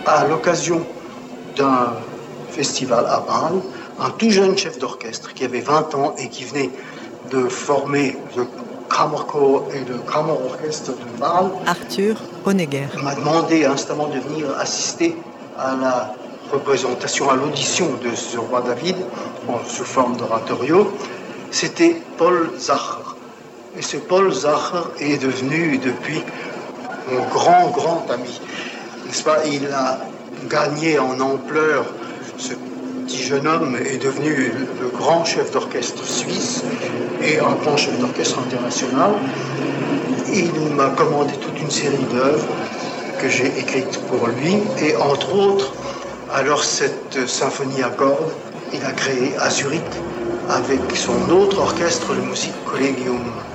à l'occasion d'un festival à Bâle, un tout jeune chef d'orchestre qui avait 20 ans et qui venait de former le Kammerchor et le Kammerorchestre de Bâle. Arthur Honegger m'a demandé instamment de venir assister à la représentation, à l'audition de ce roi David, sous forme d'oratorio. C'était Paul Zacher. Et ce Paul Zacher est devenu depuis mon grand ami. N'est-ce pas? Il a gagné en ampleur. Ce petit jeune homme est devenu le grand chef d'orchestre suisse et un grand chef d'orchestre international. Il m'a commandé toute une série d'œuvres que j'ai écrites pour lui. Et entre autres, alors cette symphonie à cordes, il a créé à Zurich avec son autre orchestre, le Musikkollegium